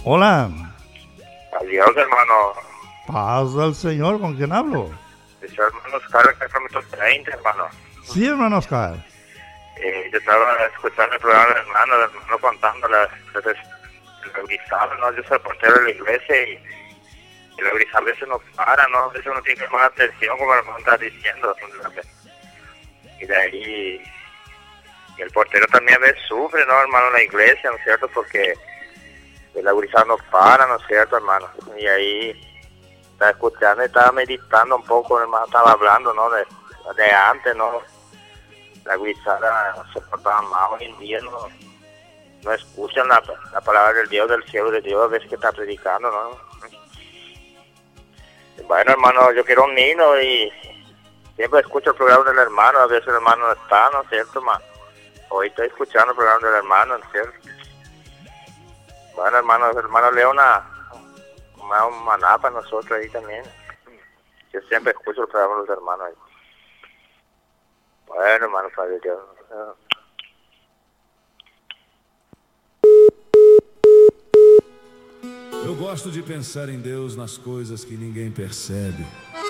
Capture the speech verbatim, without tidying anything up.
Hola. Adiós, hermano. Paz al Señor, ¿con quién hablo? Soy hermano Oscar, acá kilómetro treinta, hermano. Sí, hermano Oscar. Eh, yo estaba escuchando el programa del hermano, el hermano contando la, la, la Grisabel, ¿no? Yo soy portero de la iglesia y, y la Grisabel a veces no para, ¿no? A veces uno tiene que poner atención como el hermano está diciendo. Y de ahí, y el portero también a veces sufre, ¿no, hermano, en la iglesia, ¿no es cierto? Porque la Grisabel no para, ¿no es cierto, hermano? Y ahí estaba escuchando y estaba meditando un poco, el hermano estaba hablando, ¿no? De, de antes, ¿no? La guisada se portaba mal, hoy en día no, no escuchan la, la palabra del Dios, del cielo de Dios, a veces que está predicando, ¿no? Bueno, hermano, yo quiero un niño y siempre escucho el programa del hermano, a veces el hermano no está, ¿no es cierto, ma? Hoy estoy escuchando el programa del hermano, ¿no es cierto? Bueno, hermano, el hermano Leo una, una, un maná para nosotros ahí también. Yo siempre escucho el programa de los hermanos ahí. Bueno, hermano, Padre Dios. Eu gosto de pensar em Deus nas coisas que ninguém percebe.